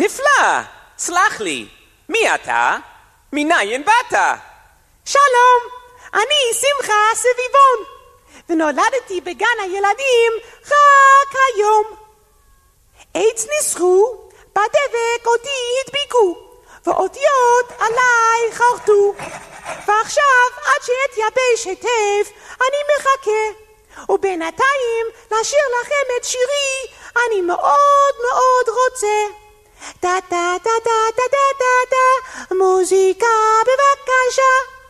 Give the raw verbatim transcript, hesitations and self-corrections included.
נפלא! סלח לי, מי אתה? מניין באת? שלום, אני שמחה סביבון, ונולדתי בגן הילדים רק היום. עץ ניסחו, בדבק אותי הדביקו, ואותיות עליי חרטו. ועכשיו עד שאתייבש היטב אני מחכה, ובינתיים לשיר לכם את שירי אני מאוד מאוד רוצה. דה דה דה דה דה דה דה, מוזיקה בבקשה.